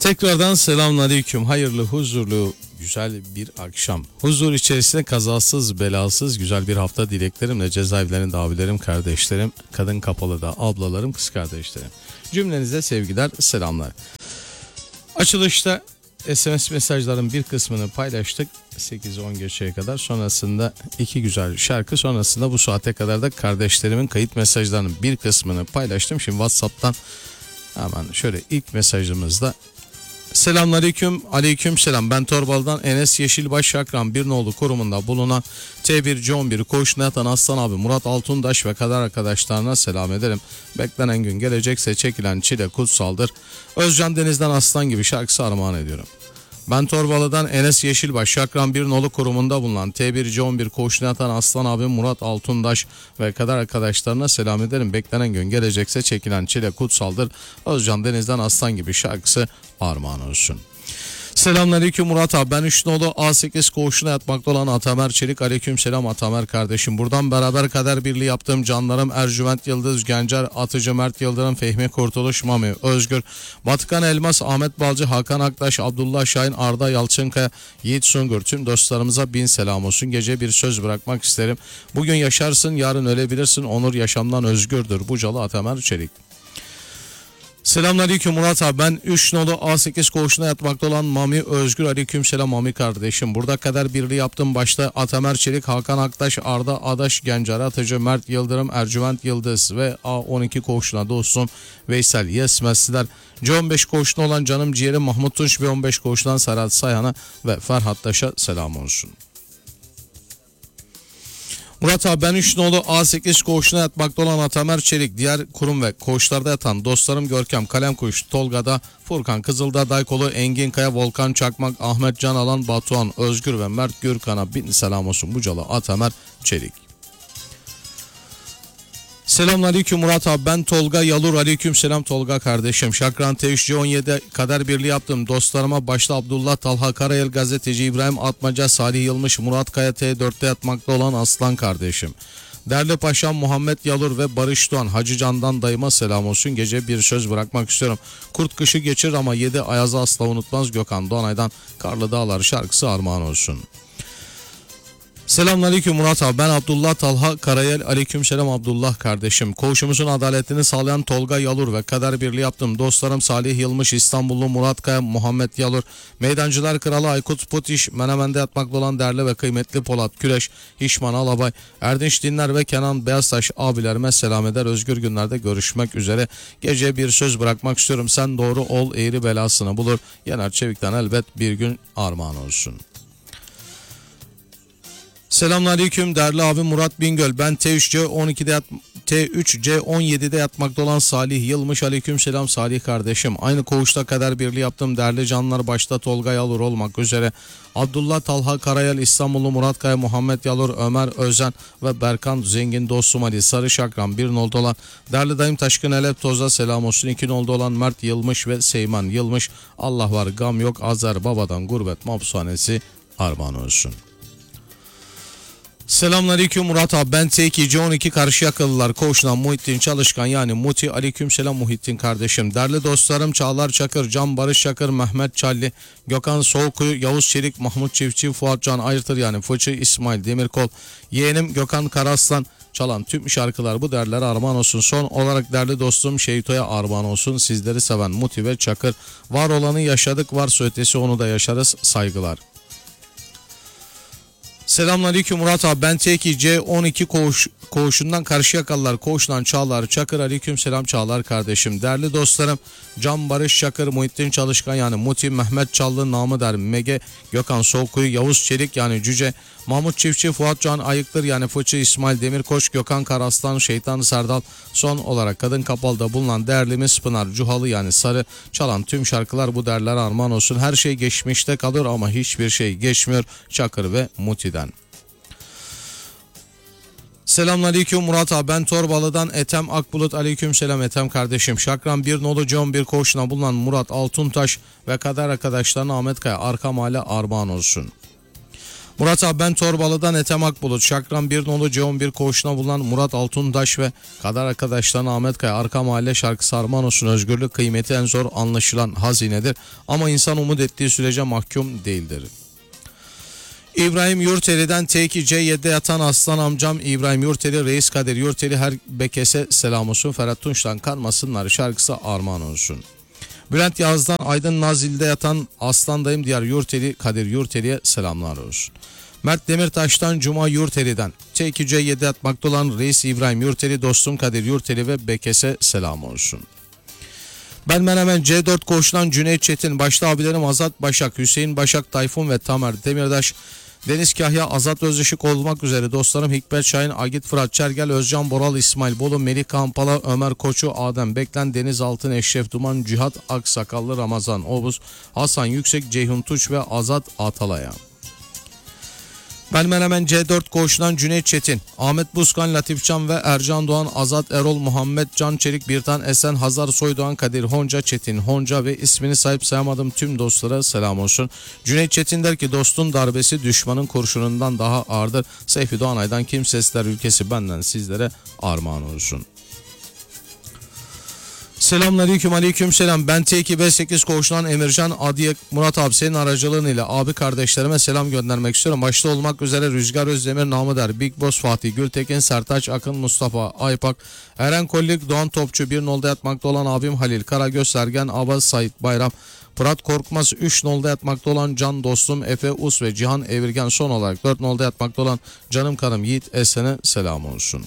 Tekrardan selamünaleyküm. Hayırlı, huzurlu, güzel bir akşam. Huzur içerisinde kazasız, belasız, güzel bir hafta dileklerimle cezaevlerinde abilerim, kardeşlerim, kadın kapalıda ablalarım, kız kardeşlerim. Cümlenize sevgiler, selamlar. Açılışta SMS mesajların bir kısmını paylaştık. 8-10 geçeye kadar. Sonrasında iki güzel şarkı. Sonrasında bu saate kadar da kardeşlerimin kayıt mesajlarının bir kısmını paylaştım. Şimdi WhatsApp'tan hemen şöyle ilk mesajımızda. Selamünaleyküm, aleyküm selam. Ben Torbalı'dan Enes Yeşilbaş Şakran Birnoğlu korumunda bulunan T1 C11 Koğuş Natan Aslan abi, Murat Altundaş ve kadar arkadaşlarına selam ederim. Beklenen gün gelecekse çekilen çile kutsaldır. Özcan Deniz'den Aslan gibi şarkısı armağan ediyorum. Ben Torbalı'dan Enes Yeşilbaş Şakran Birnoğlu korumunda bulunan T1 C11 Koğuş Natan Aslan abi, Murat Altundaş ve kadar arkadaşlarına selam ederim. Beklenen gün gelecekse çekilen çile kutsaldır. Özcan Deniz'den Aslan gibi şarkısı armağan olsun. Selamünaleyküm Murat abi, ben Üçnoğlu A8 koğuşuna yatmakta olan Atamer Çelik. Aleykümselam Atamer kardeşim. Buradan beraber kader birliği yaptığım canlarım Ercüment Yıldız, Gencer Atıcı, Mert Yıldırım, Fehmi Kurtuluş, Mami Özgür, Batıkan Elmas, Ahmet Balcı, Hakan Aktaş, Abdullah Şahin, Arda Yalçınkaya, Yiğit Sungur, tüm dostlarımıza bin selam olsun. Gece bir söz bırakmak isterim. Bugün yaşarsın, yarın ölebilirsin. Onur yaşamdan özgürdür. Bucalı Atamer Çelik. Selamünaleyküm Murat abi, ben Üçnoğlu A8 koğuşuna yatmakta olan Mami Özgür. Aleykümselam Mami kardeşim. Burada kader birliği yaptım. Başta Atamer Çelik, Hakan Aktaş, Arda Adaş, Gencer Atıcı, Mert Yıldırım, Ercüment Yıldız ve A12 koğuşuna dostum Veysel Yesmezliler. C15 koğuşuna olan canım ciğerim Mahmut Tunç ve 15 koğuşundan Serhat Sayhan'a ve Ferhat Taş'a selam olsun. Murat abi, ben Üçnoğlu A8 koğuşuna yatmakta olan Atamer Çelik, diğer kurum ve koğuşlarda yatan dostlarım Görkem Kalemkuş, Tolga'da, Furkan Kızıl'da, Daykolu, Engin Kaya, Volkan Çakmak, Ahmet Can Alan, Batuhan Özgür ve Mert Gürkan'a bin selam olsun. Bucalı Atamer Çelik. Selamünaleyküm Murat abi, ben Tolga Yalur. Aleykümselam Tolga kardeşim. Şakran T3C17 kader birliği yaptım. Dostlarıma başta Abdullah Talha Karayel, gazeteci İbrahim Atmaca, Salih Yılmış, Murat Kaya, T4'te yatmakta olan Aslan kardeşim. Derli Paşam Muhammed Yalur ve Barış Doğan, Hacı Can'dan dayıma selam olsun. Gece bir söz bırakmak istiyorum. Kurt kışı geçir ama 7 ayazı asla unutmaz. Gökhan Doğanay'dan Karlı Dağlar şarkısı armağan olsun. Selamünaleyküm Murat abi, ben Abdullah Talha Karayel. Aleykümselam Abdullah kardeşim. Koğuşumuzun adaletini sağlayan Tolga Yalur ve kader birliği yaptım. Dostlarım Salih Yılmış, İstanbullu Murat Kaya, Muhammed Yalur, Meydancılar Kralı Aykut Putiş, Menemen'de yatmakta olan değerli ve kıymetli Polat Küreş, Hişman Alabay, Erdinç Dinler ve Kenan Beyaztaş abilerime selam eder. Özgür günlerde görüşmek üzere. Gece bir söz bırakmak istiyorum. Sen doğru ol, eğri belasını bulur. Yener Çevik'ten elbet bir gün armağan olsun. Selamünaleyküm değerli abim Murat Bingöl. Ben T3C17'de yatmakta olan Salih Yılmış. Aleykümselam Salih kardeşim. Aynı koğuşta kader birliği yaptım. Değerli canlar başta Tolga Yalur olmak üzere Abdullah Talha Karayel, İstanbullu Murat Kaya, Muhammed Yalur, Ömer Özen ve Berkan Zengin, dostum Ali Sarı Şakran bir nolda olan değerli dayım Taşkın Elep Toz'a selam olsun. 2 nolda olan Mert Yılmış ve Seyman Yılmış. Allah var gam yok, Azer babadan gurbet mapushanesi armağan olsun. Selamünaleyküm Murat abi, ben T2C12 Karşıyakalılar koğuşundan Muhittin Çalışkan yani Muti. Aleykümselam Muhittin kardeşim. Değerli dostlarım Çağlar Çakır, Can Barış Çakır, Mehmet Çalli, Gökhan Soğukkuyu, Yavuz Çelik, Mahmut Çiftçi, Fuat Can Ayırtır yani Fıçı, İsmail Demirkol, yeğenim Gökhan Karaslan çalan tüm şarkılar bu değerlere armağan olsun. Son olarak değerli dostum Şeyto'ya armağan olsun. Sizleri seven Muti ve Çakır. Var olanı yaşadık, varsa ötesi onu da yaşarız. Saygılar. Selamünaleyküm Murat abi, ben T2C12 koğuşundan Karşıyakalılar koğuşundan Çağlar Çakır. Aleykümselam Çağlar kardeşim. Değerli dostlarım Can Barış Çakır, Muhittin Çalışkan yani Muti, Mehmet Çallı, namı der Mege, Gökhan Soğukkuyu, Yavuz Çelik yani Cüce, Mahmut Çiftçi, Fuat Can Ayıktır yani Fıçı, İsmail Demirkoç, Gökhan Karaslan, Şeytan Serdal. Son olarak kadın kapalıda bulunan değerlimiz Pınar Cuhalı yani Sarı çalan tüm şarkılar bu değerlere armağan olsun. Her şey geçmişte kalır ama hiçbir şey geçmiyor. Çakır ve Muti'den. Selamünaleyküm Murat abi, ben Torbalı'dan Ethem Akbulut. Aleykümselam Ethem kardeşim. Şakran bir nolu John bir koğuşuna bulunan Murat Altuntaş ve kader arkadaşlarına Ahmet Kaya arka mahalle armağan olsun. Murat abi ben Torbalı'dan Ethem Akbulut. Şakran 1 nolu C11 koğuşuna bulunan Murat Altuntaş ve kader arkadaşlarına Ahmet Kaya Arka Mahalle şarkısı armağan olsun. Özgürlük kıymeti en zor anlaşılan hazinedir. Ama insan umut ettiği sürece mahkum değildir. İbrahim Yurteli'den T2C7'de yatan aslan amcam İbrahim Yurteli, Reis Kadir Yurteli her bekese selam olsun. Ferhat Tunç'tan Kanmasınlar şarkısı armağan olsun. Bülent Yaz'dan Aydın Nazil'de yatan aslan dayım Diyar Yurteli, Kadir Yurteli'ye selamlar olsun. Mert Demirtaş'tan Cuma Yurteli'den T2C7'de yatmakta olan Reis İbrahim Yurteli, dostum Kadir Yurteli ve bekese selam olsun. Ben Menemen C4 koğuşundan Cüneyt Çetin, başta abilerim Azat Başak, Hüseyin Başak, Tayfun ve Tamer Demirtaş, Deniz Kahya, Azat Özışık olmak üzere dostlarım Hikmet Şahin, Agit Fırat Çergel, Özcan Boral, İsmail Bolu, Melih Kampala, Ömer Koçu, Adem Beklen, Deniz Altın, Eşref Duman, Cihat Aksakallı, Ramazan Obuz, Hasan Yüksek, Ceyhun Tuç ve Azat Atalay'a. Ben Menemen C4 koğuşundan Cüneyt Çetin, Ahmet Buzkan, Latifcan ve Ercan Doğan, Azat Erol, Muhammed Can Çelik, Birtan Esen, Hazar Soydoğan, Kadir Honca, Çetin Honca ve ismini sahip sayamadığım tüm dostlara selam olsun. Cüneyt Çetin der ki dostun darbesi düşmanın kurşunundan daha ağırdır. Seyfi Doğanay'dan Kim Sesler Ülkesi benden sizlere armağan olsun. Selamünaleyküm, aleyküm selam. Ben T2B8 koğuşundan Emircan Adiyek Murat abi senin aracılığın ile abi kardeşlerime selam göndermek istiyorum. Başta olmak üzere Rüzgar Özdemir, Namı Der, Big Boss Fatih, Gültekin, Sertaç Akın, Mustafa Aypak, Eren Kollik, Doğan Topçu, 1 nolda yatmakta olan abim Halil Karagöz, Sergen Abaz, Sait Bayram, Fırat Korkmaz, 3 nolda yatmakta olan Can Dostum, Efe Us ve Cihan Evirgen, son olarak 4 nolda yatmakta olan canım karım Yiğit Esen'e selam olsun.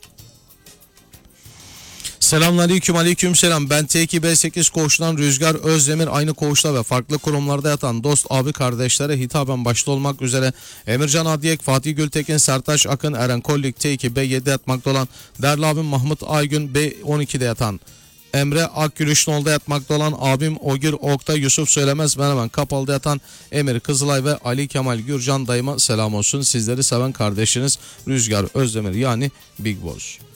Selamünaleyküm, aleyküm selam. Ben T2B8 koğuşundan Rüzgar Özdemir, aynı koğuşta ve farklı kurumlarda yatan dost abi kardeşlere hitaben başta olmak üzere Emircan Adiyek, Fatih Gültekin, Sertaç Akın, Eren Kollik, T2B7'de yatmakta olan değerli abim Mahmut Aygün, B12'de yatan Emre Akgülüş nolda yatmakta olan abim Ogir Okta, Yusuf Söylemez, Menemen Kapalı'da yatan Emir Kızılay ve Ali Kemal Gürcan dayıma selam olsun. Sizleri seven kardeşiniz Rüzgar Özdemir yani Big Boss.